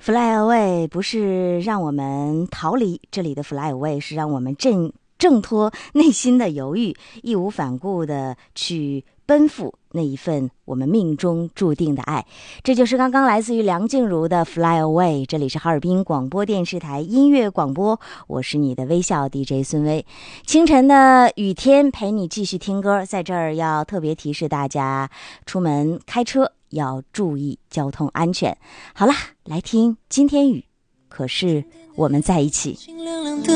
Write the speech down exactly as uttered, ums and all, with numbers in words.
Fly away 不是让我们逃离，这里的 fly away 是让我们挣挣脱内心的犹豫，义无反顾的去奔赴那一份我们命中注定的爱。这就是刚刚来自于梁静茹的 Fly Away。 这里是哈尔滨广播电视台音乐广播，我是你的微笑 D J 孙薇。清晨的雨天陪你继续听歌，在这儿要特别提示大家，出门开车要注意交通安全。好啦，来听今天雨，可是我们在一起。